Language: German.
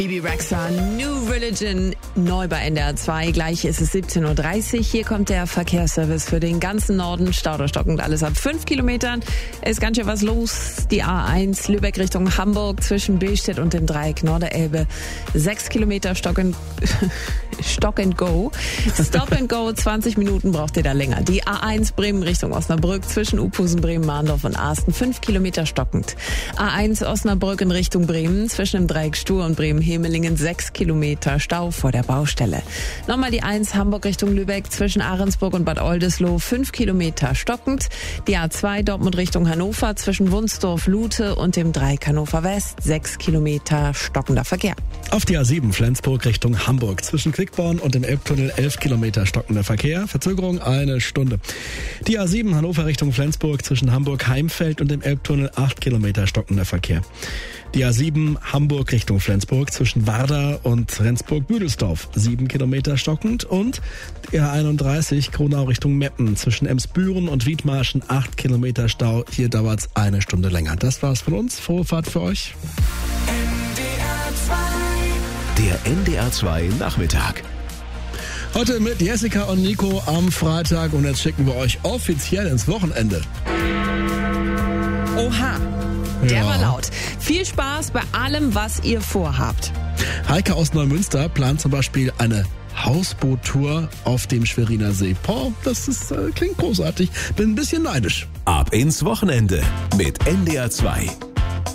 Bibi Rexha, New Religion, neu bei NDR 2. Gleich ist es 17.30 Uhr. Hier kommt der Verkehrsservice für den ganzen Norden. Stau stockend alles ab 5 Kilometern. Ist ganz schön was los. Die A1 Lübeck Richtung Hamburg zwischen Billstedt und dem Dreieck Norderelbe. 6 Kilometer Stop and Go. Stop and Go, 20 Minuten braucht ihr da länger. Die A1 Bremen Richtung Osnabrück zwischen Uphusen, Bremen, Mahndorf und Asten. 5 Kilometer stockend. A1 Osnabrück in Richtung Bremen zwischen dem Dreieck Stur und Bremen-Hemelingen 6 Kilometer Stau vor der Baustelle. Nochmal die 1 Hamburg Richtung Lübeck zwischen Ahrensburg und Bad Oldesloe 5 Kilometer stockend. Die A2 Dortmund Richtung Hannover zwischen Wunsdorf, Lute und dem Dreieck Hannover West 6 Kilometer stockender Verkehr. Auf die A7 Flensburg Richtung Hamburg zwischen Quickborn und dem Elbtunnel 11 Kilometer stockender Verkehr. Verzögerung 1 Stunde. Die A7 Hannover Richtung Flensburg zwischen Hamburg-Heimfeld und dem Elbtunnel 8 Kilometer stockender Verkehr. Die A7 Hamburg Richtung Flensburg zwischen Warda und Rendsburg-Büdelsdorf 7 Kilometer stockend und die A31 Kronau Richtung Meppen zwischen Emsbüren und Wiedmarschen 8 Kilometer Stau. Hier dauert es 1 Stunde länger. Das war's von uns. Frohe Fahrt für euch. Der NDR 2 Nachmittag. Heute mit Jessica und Nico am Freitag und jetzt schicken wir euch offiziell ins Wochenende. Oha, der war laut. Viel Spaß bei allem, was ihr vorhabt. Heike aus Neumünster plant zum Beispiel eine Hausboottour auf dem Schweriner See. Boah, das klingt großartig. Bin ein bisschen neidisch. Ab ins Wochenende mit NDR 2.